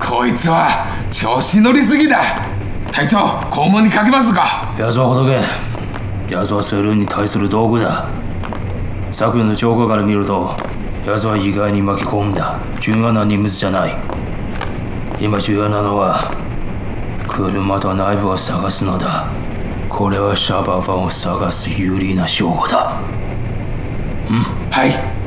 こいつは調子乗りすぎだ。隊長、肛門にかけますか。 奴はほどけ。奴はセルンに対する道具だ。昨夜の兆候から見ると奴は意外に巻き込んだ重要な人物じゃない。今重要なのは車と内部を探すのだ。これはシャバファンを探す有利な証拠だ。 はい。